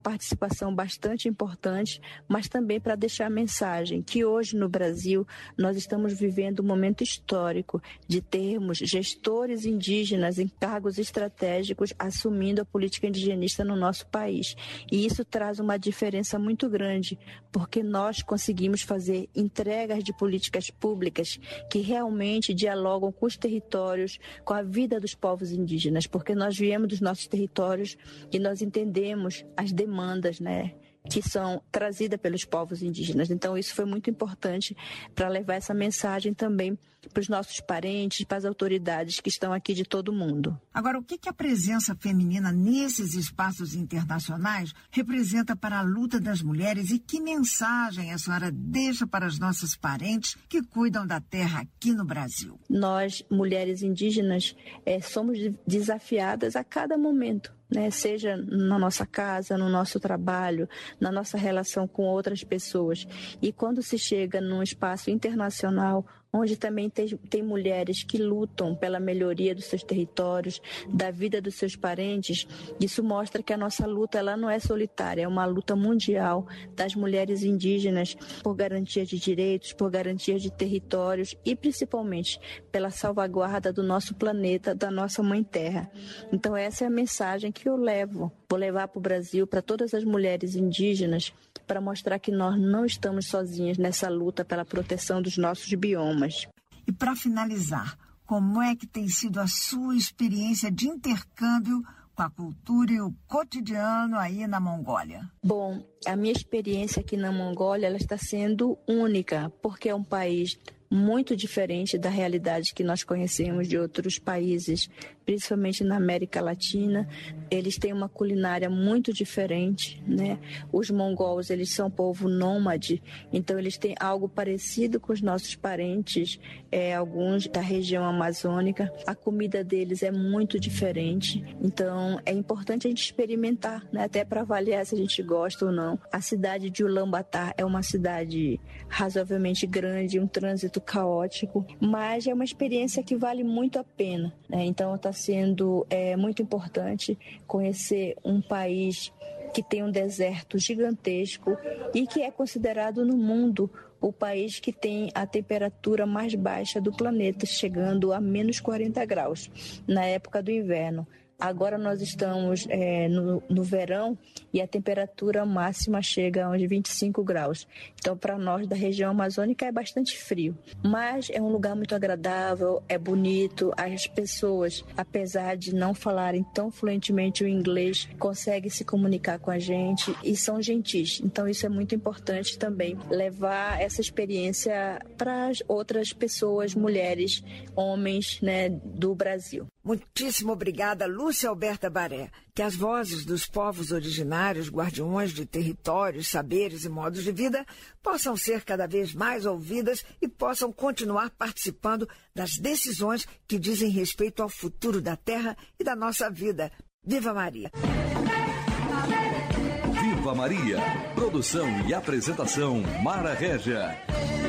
participação bastante importante, mas também para deixar a mensagem que hoje no Brasil nós estamos vivendo um momento histórico de termos gestores indígenas em cargos estratégicos assumindo a política indigenista no nosso país. E isso traz uma diferença muito grande, porque nós conseguimos fazer entregas de políticas públicas que realmente dialogam com os territórios, com a vida dos povos indígenas, porque nós viemos dos nossos territórios e nós entendemos as demandas, né, que são trazidas pelos povos indígenas. Então, isso foi muito importante para levar essa mensagem também para os nossos parentes, para as autoridades que estão aqui de todo mundo. Agora, o que a presença feminina nesses espaços internacionais representa para a luta das mulheres e que mensagem a senhora deixa para as nossas parentes que cuidam da terra aqui no Brasil? Nós, mulheres indígenas, somos desafiadas a cada momento, né? Seja na nossa casa, no nosso trabalho, na nossa relação com outras pessoas. E quando se chega num espaço internacional, onde também tem mulheres que lutam pela melhoria dos seus territórios, da vida dos seus parentes, isso mostra que a nossa luta ela não é solitária, é uma luta mundial das mulheres indígenas por garantia de direitos, por garantia de territórios e principalmente pela salvaguarda do nosso planeta, da nossa Mãe Terra. Então essa é a mensagem que eu vou levar para o Brasil, para todas as mulheres indígenas, para mostrar que nós não estamos sozinhas nessa luta pela proteção dos nossos biomas. E para finalizar, como é que tem sido a sua experiência de intercâmbio com a cultura e o cotidiano aí na Mongólia? Bom, a minha experiência aqui na Mongólia ela está sendo única, porque é um país muito diferente da realidade que nós conhecemos de outros países, principalmente na América Latina. Eles têm uma culinária muito diferente, né? Os mongols, eles são um povo nômade, então eles têm algo parecido com os nossos parentes, alguns da região amazônica. A comida deles é muito diferente, então é importante a gente experimentar, né? Até para avaliar se a gente gosta ou não. A cidade de Ulaanbaatar é uma cidade razoavelmente grande, um trânsito caótico, mas é uma experiência que vale muito a pena, né? Então está sendo muito importante conhecer um país que tem um deserto gigantesco e que é considerado no mundo o país que tem a temperatura mais baixa do planeta, chegando a menos 40 graus na época do inverno. Agora nós estamos no verão e a temperatura máxima chega a uns 25 graus. Então, para nós da região amazônica é bastante frio. Mas é um lugar muito agradável, é bonito. As pessoas, apesar de não falarem tão fluentemente o inglês, conseguem se comunicar com a gente e são gentis. Então, isso é muito importante também, levar essa experiência para as outras pessoas, mulheres, homens, né, do Brasil. Muitíssimo obrigada, Lúcia Alberta Baré. Que as vozes dos povos originários, guardiões de territórios, saberes e modos de vida possam ser cada vez mais ouvidas e possam continuar participando das decisões que dizem respeito ao futuro da terra e da nossa vida. Viva Maria! Viva Maria! Produção e apresentação Mara Régia.